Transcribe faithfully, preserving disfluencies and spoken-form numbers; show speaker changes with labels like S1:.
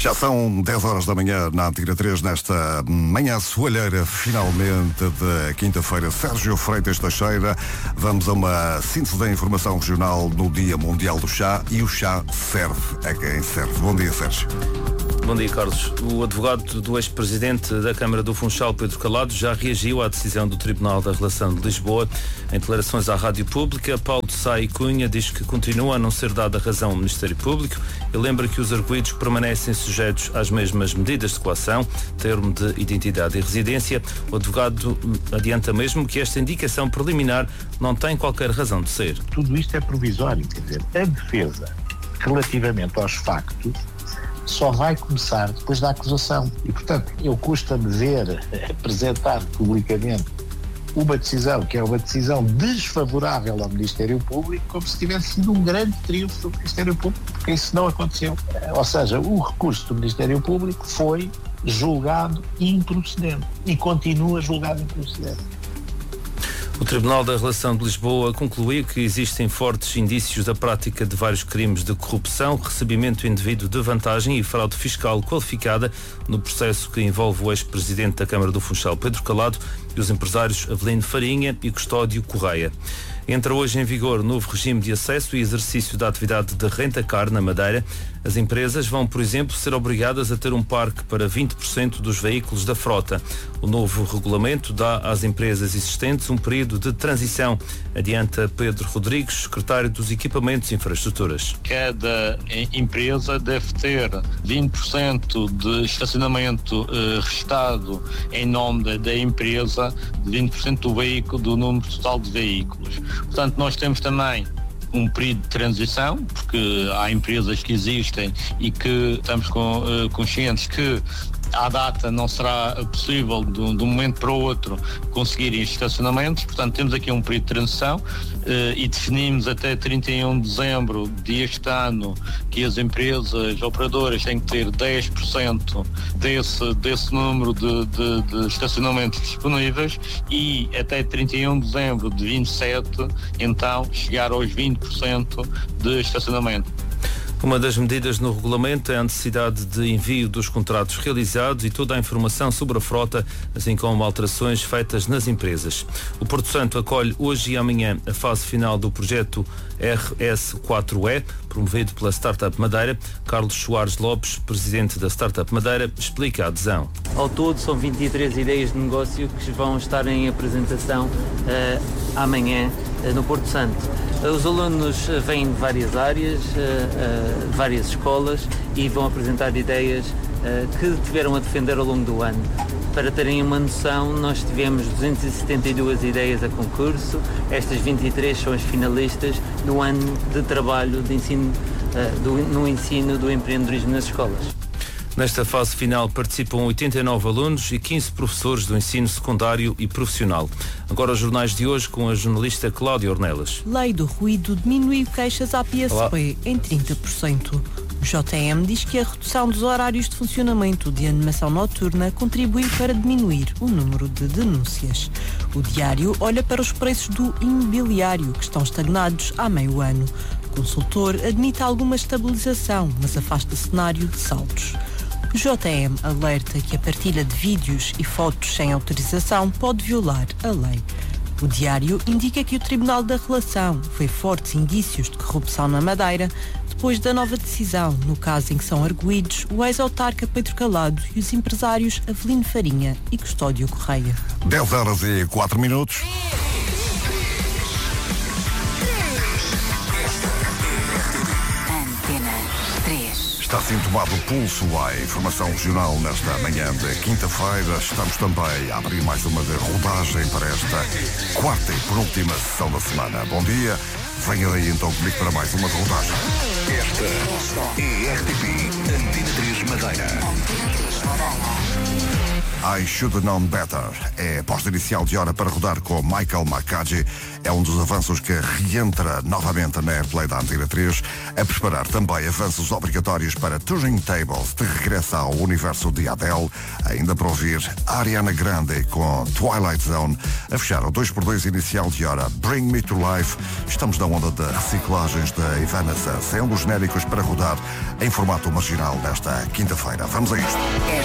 S1: Já são dez horas da manhã na Antena três, nesta manhã soalheira, finalmente, de quinta-feira. Sérgio Freitas Teixeira, vamos a uma síntese da informação regional no Dia Mundial do Chá, e o chá serve a quem serve. Bom dia, Sérgio.
S2: Bom dia, Carlos. O advogado do ex-presidente da Câmara do Funchal, Pedro Calado, já reagiu à decisão do Tribunal da Relação de Lisboa. Em declarações à Rádio Pública, Paulo de Sá e Cunha diz que continua a não ser dada razão ao Ministério Público e lembra que os arguidos permanecem sujeitos às mesmas medidas de coação, termo de identidade e residência. O advogado adianta mesmo que esta indicação preliminar não tem qualquer razão de ser.
S3: Tudo isto é provisório, quer dizer, a defesa relativamente aos factos só vai começar depois da acusação. E, portanto, eu custa-me ver apresentar publicamente uma decisão que é uma decisão desfavorável ao Ministério Público como se tivesse sido um grande triunfo do Ministério Público, porque isso não aconteceu. Ou seja, o recurso do Ministério Público foi julgado improcedente e continua julgado improcedente.
S2: O Tribunal da Relação de Lisboa concluiu que existem fortes indícios da prática de vários crimes de corrupção, recebimento indevido de vantagem e fraude fiscal qualificada no processo que envolve o ex-presidente da Câmara do Funchal, Pedro Calado, e os empresários Avelino Farinha e Custódio Correia. Entra hoje em vigor o novo regime de acesso e exercício da atividade de renta-car na Madeira. As empresas vão, por exemplo, ser obrigadas a ter um parque para vinte por cento dos veículos da frota. O novo regulamento dá às empresas existentes um período de transição, adianta Pedro Rodrigues, secretário dos Equipamentos e Infraestruturas.
S4: Cada empresa deve ter vinte por cento de estacionamento eh, registado em nome da, da empresa, vinte por cento do veículo, do número total de veículos. Portanto, nós temos também um período de transição, porque há empresas que existem e que estamos com, uh, conscientes que à data não será possível de um, de um momento para o outro conseguirem estacionamentos. Portanto, temos aqui um período de transição uh, e definimos até trinta e um de dezembro deste ano que as empresas operadoras têm que ter dez por cento desse, desse número de, de, de estacionamentos disponíveis e até trinta e um de dezembro de vinte e sete, então, chegar aos vinte por cento de estacionamento.
S2: Uma das medidas no regulamento é a necessidade de envio dos contratos realizados e toda a informação sobre a frota, assim como alterações feitas nas empresas. O Porto Santo acolhe hoje e amanhã a fase final do projeto R S quatro E, promovido pela Startup Madeira. Carlos Soares Lopes, presidente da Startup Madeira, explica a adesão.
S5: Ao todo são vinte e três ideias de negócio que vão estar em apresentação uh, amanhã uh, no Porto Santo. Uh, os alunos vêm de várias áreas, uh, uh, de várias escolas e vão apresentar ideias uh, que tiveram a defender ao longo do ano. Para terem uma noção, nós tivemos duzentas e setenta e duas ideias a concurso. Estas vinte e três são as finalistas no ano de trabalho de ensino, uh, do, no ensino do empreendedorismo nas escolas.
S2: Nesta fase final participam oitenta e nove alunos e quinze professores do ensino secundário e profissional. Agora os jornais de hoje com a jornalista Cláudia Ornelas.
S6: Lei do ruído diminuiu queixas à P S P Olá. Em trinta por cento. O J M diz que a redução dos horários de funcionamento de animação noturna contribuiu para diminuir o número de denúncias. O Diário olha para os preços do imobiliário, que estão estagnados há meio ano. O consultor admite alguma estabilização, mas afasta cenário de saltos. O J M alerta que a partilha de vídeos e fotos sem autorização pode violar a lei. O Diário indica que o Tribunal da Relação vê fortes indícios de corrupção na Madeira depois da nova decisão, no caso em que são arguidos o ex-autarca Pedro Calado e os empresários Avelino Farinha e Custódio Correia.
S1: dez horas e quatro minutos. Está assim tomado o pulso à informação regional nesta manhã de quinta-feira. Estamos também a abrir mais uma de rodagem para esta quarta e penúltima sessão da semana. Bom dia, venha aí então comigo para mais uma de rodagem. Esta é R T P Antena três Madeira. I Should Have Known Better. É a posta inicial de hora para rodar com Michael McCarthy. É um dos avanços que reentra novamente na Airplay da Antena três, a preparar também avanços obrigatórios para Turing Tables, de regresso ao universo de Adele, ainda para ouvir Ariana Grande com Twilight Zone, a fechar o dois por dois inicial de hora Bring Me to Life. Estamos na onda de reciclagens da Evanescence, é um dos genéricos para rodar em formato marginal nesta quinta-feira. Vamos a isto.